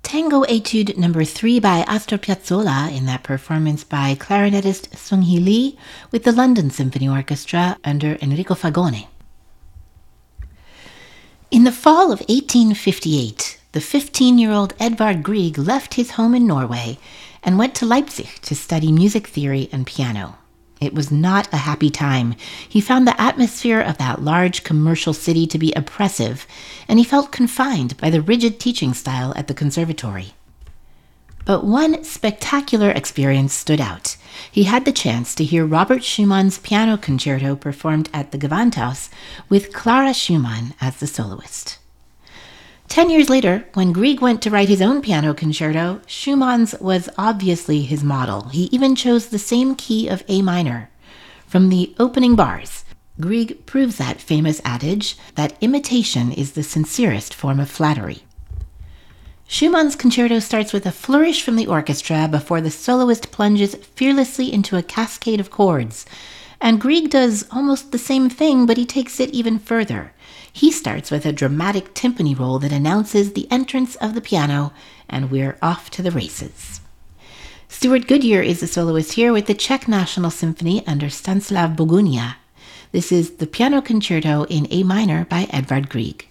Tango Etude No. 3 by Astor Piazzolla, in that performance by clarinetist Sung-hee Lee with the London Symphony Orchestra under Enrico Fagone. In the fall of 1858, the 15-year-old Edvard Grieg left his home in Norway and went to Leipzig to study music theory and piano. It was not a happy time. He found the atmosphere of that large commercial city to be oppressive, and he felt confined by the rigid teaching style at the conservatory. But one spectacular experience stood out. He had the chance to hear Robert Schumann's piano concerto performed at the Gewandhaus with Clara Schumann as the soloist. 10 years later, when Grieg went to write his own piano concerto, Schumann's was obviously his model. He even chose the same key of A minor. From the opening bars, Grieg proves that famous adage that imitation is the sincerest form of flattery. Schumann's concerto starts with a flourish from the orchestra before the soloist plunges fearlessly into a cascade of chords. And Grieg does almost the same thing, but he takes it even further. He starts with a dramatic timpani roll that announces the entrance of the piano, and we're off to the races. Stuart Goodyear is the soloist here with the Czech National Symphony under Stanislav Bogunia. This is the piano concerto in A minor by Edvard Grieg.